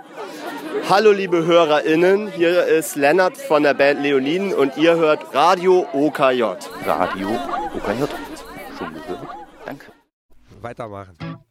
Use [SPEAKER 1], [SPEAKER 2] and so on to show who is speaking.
[SPEAKER 1] Hallo liebe HörerInnen, hier ist Lennart von der Band Leoniden und ihr hört Radio OKJ.
[SPEAKER 2] Radio OKJ. Schon gehört? Danke.
[SPEAKER 3] Weitermachen.